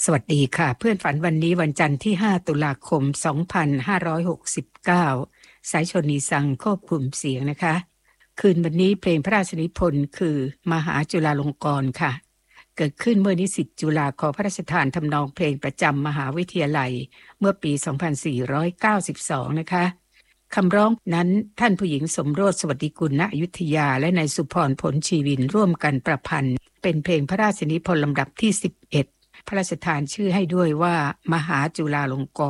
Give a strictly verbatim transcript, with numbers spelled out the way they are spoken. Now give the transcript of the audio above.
สวัสดีค่ะเพื่อนฝันวันนี้วันจันทร์ที่ห้าตุลาคมสองพันห้าร้อยหกสิบเก้าสายชนนีสังควบคุมเสียงนะคะคืนวันนี้เพลงพระราชนิพนธ์คือมหาจุฬาลงกรณ์ค่ะเกิดขึ้นเมื่อนิสิตจุฬาขอพระราชทานทำนองเพลงประจำมหาวิทยาลัยเมื่อปีสองพันสี่ร้อยเก้าสิบสองนะคะคำร้องนั้นท่านผู้หญิงสมโรสสวัสดิกุลณอยุธยาและนายสุพรผลชีวินร่วมกันประพันธ์เป็นเพลงพระราชนิพนธ์ลำดับที่สิบเอ็ดพระราชทานชื่อให้ด้วยว่ามหาจุฬาลงก